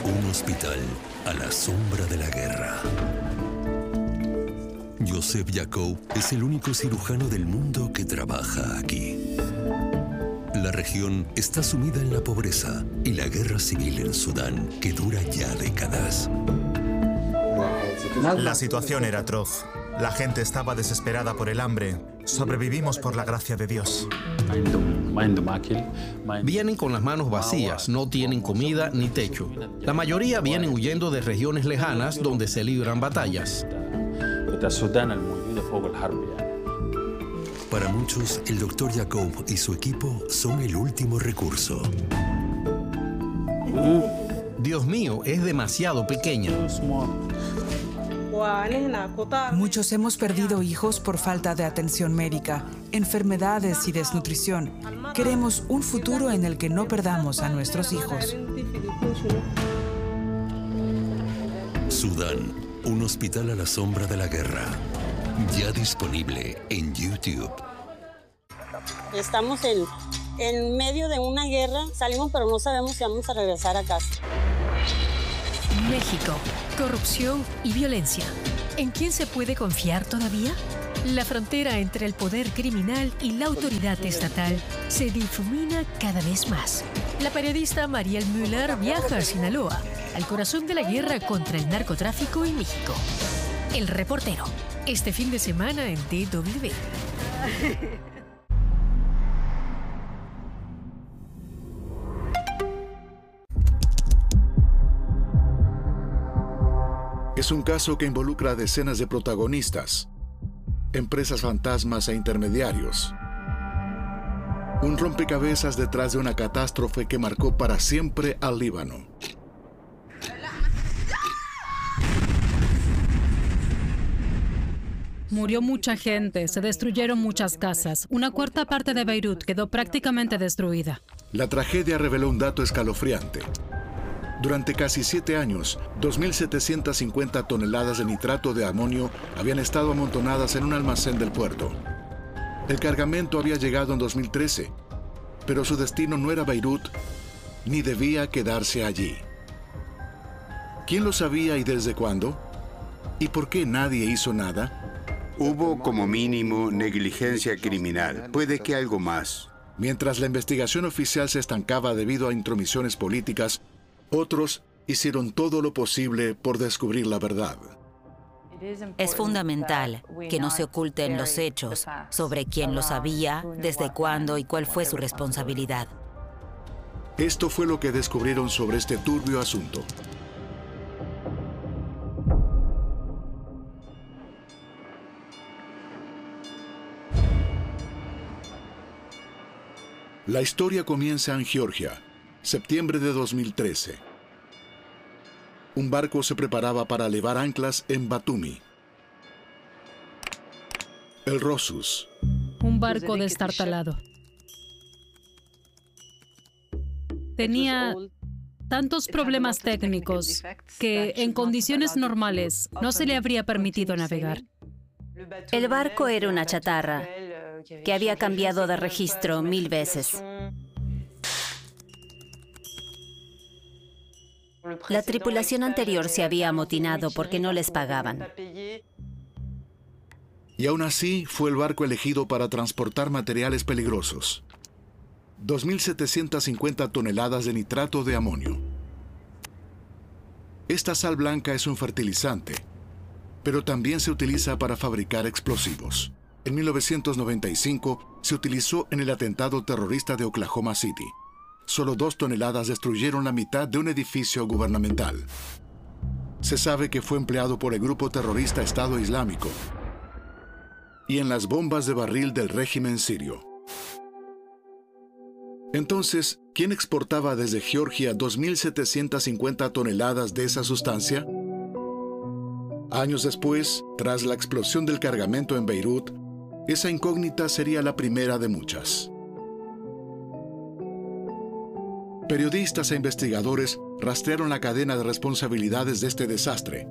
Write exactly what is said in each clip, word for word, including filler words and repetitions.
Un hospital a la sombra de la guerra. Joseph Yacob es el único cirujano del mundo que trabaja aquí. La región está sumida en la pobreza y la guerra civil en Sudán, que dura ya décadas. La situación era atroz. La gente estaba desesperada por el hambre. Sobrevivimos por la gracia de Dios. Vienen con las manos vacías, no tienen comida ni techo. La mayoría vienen huyendo de regiones lejanas donde se libran batallas. Para muchos, el doctor Yacob y su equipo son el último recurso. Dios mío, es demasiado pequeña. Muchos hemos perdido hijos por falta de atención médica, enfermedades y desnutrición. Queremos un futuro en el que no perdamos a nuestros hijos. Sudán, un hospital a la sombra de la guerra. Ya disponible en YouTube. Estamos en, en medio de una guerra. Salimos, pero no sabemos si vamos a regresar a casa. México, corrupción y violencia. ¿En quién se puede confiar todavía? La frontera entre el poder criminal y la autoridad estatal se difumina cada vez más. La periodista Mariel Müller viaja a Sinaloa, al corazón de la guerra contra el narcotráfico en México. El Reportero, este fin de semana en D W. Es un caso que involucra a decenas de protagonistas, empresas fantasmas e intermediarios. Un rompecabezas detrás de una catástrofe que marcó para siempre al Líbano. Murió mucha gente, se destruyeron muchas casas. Una cuarta parte de Beirut quedó prácticamente destruida. La tragedia reveló un dato escalofriante. Durante casi siete años, dos mil setecientas cincuenta toneladas de nitrato de amonio habían estado amontonadas en un almacén del puerto. El cargamento había llegado en dos mil trece, pero su destino no era Beirut, ni debía quedarse allí. ¿Quién lo sabía y desde cuándo? ¿Y por qué nadie hizo nada? Hubo como mínimo negligencia criminal, puede que algo más. Mientras la investigación oficial se estancaba debido a intromisiones políticas, otros hicieron todo lo posible por descubrir la verdad. Es fundamental que no se oculten los hechos sobre quién lo sabía, desde cuándo y cuál fue su responsabilidad. Esto fue lo que descubrieron sobre este turbio asunto. La historia comienza en Georgia, septiembre de dos mil trece. Un barco se preparaba para levar anclas en Batumi. El Rosus. Un barco destartalado. Tenía tantos problemas técnicos que en condiciones normales no se le habría permitido navegar. El barco era una chatarra que había cambiado de registro mil veces. La tripulación anterior se había amotinado porque no les pagaban. Y aún así fue el barco elegido para transportar materiales peligrosos. dos mil setecientas cincuenta toneladas de nitrato de amonio. Esta sal blanca es un fertilizante, pero también se utiliza para fabricar explosivos. En mil novecientos noventa y cinco se utilizó en el atentado terrorista de Oklahoma City. Solo dos toneladas destruyeron la mitad de un edificio gubernamental. Se sabe que fue empleado por el grupo terrorista Estado Islámico y en las bombas de barril del régimen sirio. Entonces, ¿quién exportaba desde Georgia dos mil setecientas cincuenta toneladas de esa sustancia? Años después, tras la explosión del cargamento en Beirut, esa incógnita sería la primera de muchas. Periodistas e investigadores rastrearon la cadena de responsabilidades de este desastre,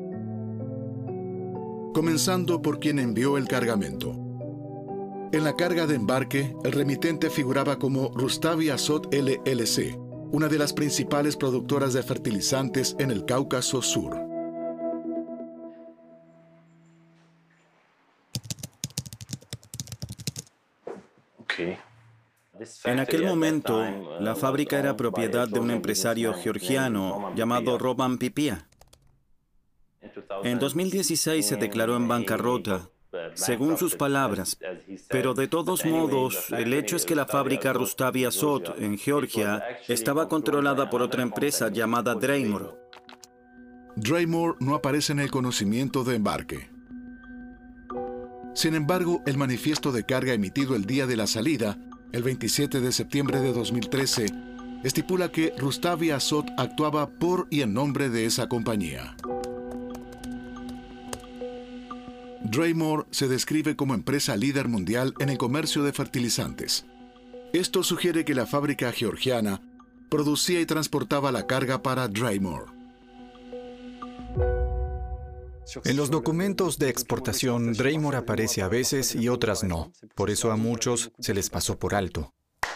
comenzando por quien envió el cargamento. En la carga de embarque, el remitente figuraba como Rustavi Azot L L C, una de las principales productoras de fertilizantes en el Cáucaso Sur. En aquel momento, la fábrica era propiedad de un empresario georgiano llamado Roman Pipia. En dos mil dieciséis se declaró en bancarrota, según sus palabras, pero de todos modos, el hecho es que la fábrica Rustavi Azot en Georgia estaba controlada por otra empresa llamada Dreymor. Dreymor no aparece en el conocimiento de embarque. Sin embargo, el manifiesto de carga emitido el día de la salida, el veintisiete de septiembre de dos mil trece, estipula que Rustavi Azot actuaba por y en nombre de esa compañía. Dreymor se describe como empresa líder mundial en el comercio de fertilizantes. Esto sugiere que la fábrica georgiana producía y transportaba la carga para Dreymor. En los documentos de exportación, Dreymor aparece a veces y otras no. Por eso a muchos se les pasó por alto.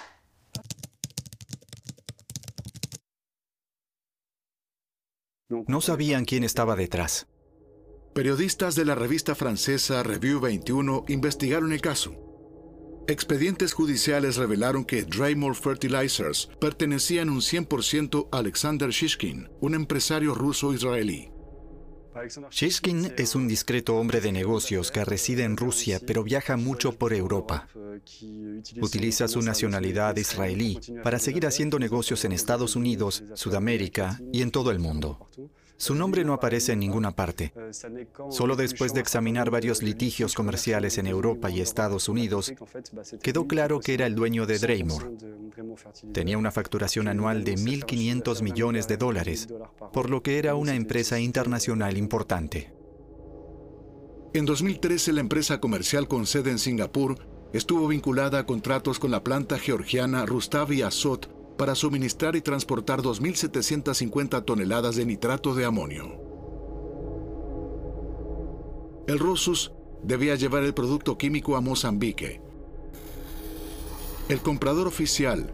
No sabían quién estaba detrás. Periodistas de la revista francesa Revue veintiuno investigaron el caso. Expedientes judiciales revelaron que Dreymor Fertilizers pertenecían un cien por ciento a Alexander Shishkin, un empresario ruso-israelí. Shishkin es un discreto hombre de negocios que reside en Rusia, pero viaja mucho por Europa. Utiliza su nacionalidad israelí para seguir haciendo negocios en Estados Unidos, Sudamérica y en todo el mundo. Su nombre no aparece en ninguna parte. Solo después de examinar varios litigios comerciales en Europa y Estados Unidos, quedó claro que era el dueño de Dreymor. Tenía una facturación anual de mil quinientos millones de dólares, por lo que era una empresa internacional importante. En dos mil trece, la empresa comercial con sede en Singapur estuvo vinculada a contratos con la planta georgiana Rustavi Azot para suministrar y transportar dos mil setecientas cincuenta toneladas de nitrato de amonio. El Rosus debía llevar el producto químico a Mozambique. El comprador oficial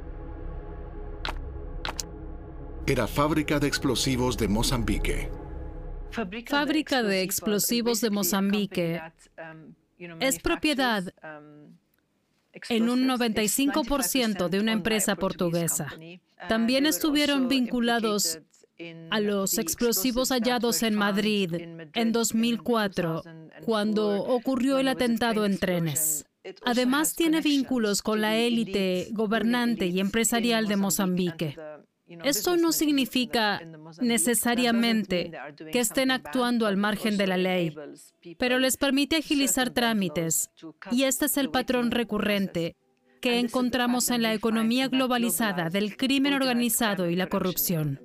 era Fábrica de Explosivos de Mozambique. Fábrica de Explosivos de Mozambique es propiedad en un noventa y cinco por ciento de una empresa portuguesa. También estuvieron vinculados a los explosivos hallados en Madrid en dos mil cuatro, cuando ocurrió el atentado en trenes. Además, tiene vínculos con la élite gobernante y empresarial de Mozambique. Esto no significa necesariamente que estén actuando al margen de la ley, pero les permite agilizar trámites, y este es el patrón recurrente que encontramos en la economía globalizada del crimen organizado y la corrupción.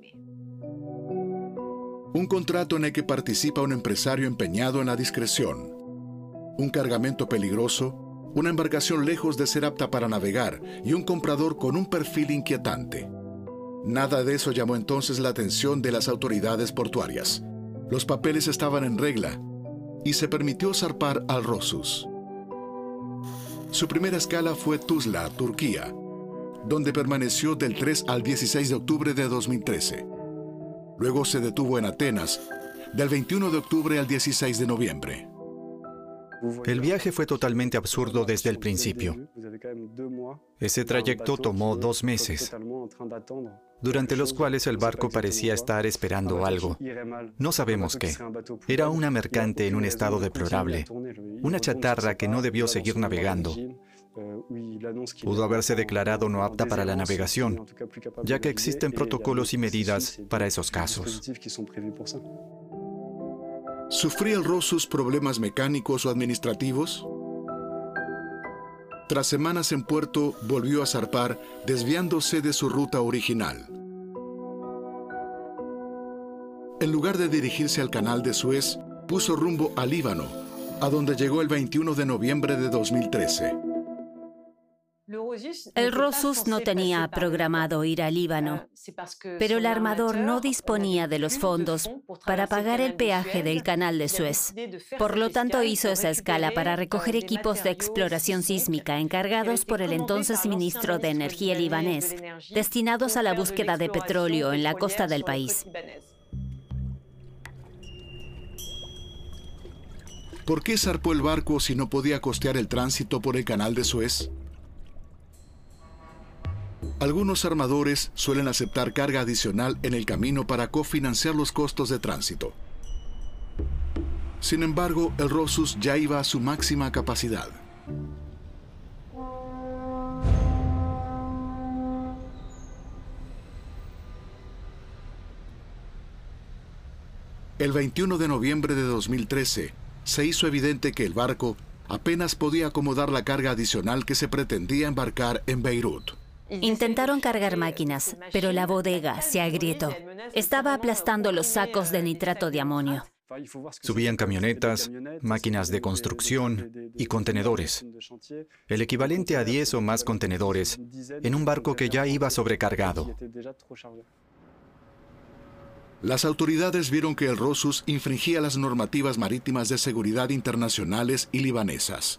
Un contrato en el que participa un empresario empeñado en la discreción. Un cargamento peligroso, una embarcación lejos de ser apta para navegar y un comprador con un perfil inquietante. Nada de eso llamó entonces la atención de las autoridades portuarias. Los papeles estaban en regla y se permitió zarpar al Rosus. Su primera escala fue Tuzla, Turquía, donde permaneció del tres al dieciséis de octubre de dos mil trece. Luego se detuvo en Atenas, del veintiuno de octubre al dieciséis de noviembre. El viaje fue totalmente absurdo desde el principio. Ese trayecto tomó dos meses, durante los cuales el barco parecía estar esperando algo. No sabemos qué. Era una mercante en un estado deplorable, una chatarra que no debió seguir navegando. Pudo haberse declarado no apta para la navegación, ya que existen protocolos y medidas para esos casos. ¿Sufría el Rosus problemas mecánicos o administrativos? Tras semanas en puerto, volvió a zarpar, desviándose de su ruta original. En lugar de dirigirse al canal de Suez, puso rumbo a Líbano, a donde llegó el veintiuno de noviembre de dos mil trece. El Rosus no tenía programado ir a Líbano, pero el armador no disponía de los fondos para pagar el peaje del canal de Suez. Por lo tanto, hizo esa escala para recoger equipos de exploración sísmica encargados por el entonces ministro de Energía libanés, destinados a la búsqueda de petróleo en la costa del país. ¿Por qué zarpó el barco si no podía costear el tránsito por el canal de Suez? Algunos armadores suelen aceptar carga adicional en el camino para cofinanciar los costos de tránsito. Sin embargo, el Rosus ya iba a su máxima capacidad. El veintiuno de noviembre de dos mil trece, se hizo evidente que el barco apenas podía acomodar la carga adicional que se pretendía embarcar en Beirut. Intentaron cargar máquinas, pero la bodega se agrietó. Estaba aplastando los sacos de nitrato de amonio. Subían camionetas, máquinas de construcción y contenedores. El equivalente a diez o más contenedores en un barco que ya iba sobrecargado. Las autoridades vieron que el Rosus infringía las normativas marítimas de seguridad internacionales y libanesas.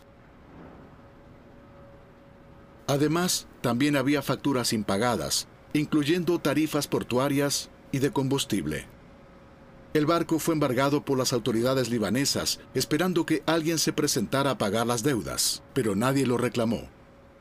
Además, también había facturas impagadas, incluyendo tarifas portuarias y de combustible. El barco fue embargado por las autoridades libanesas, esperando que alguien se presentara a pagar las deudas, pero nadie lo reclamó.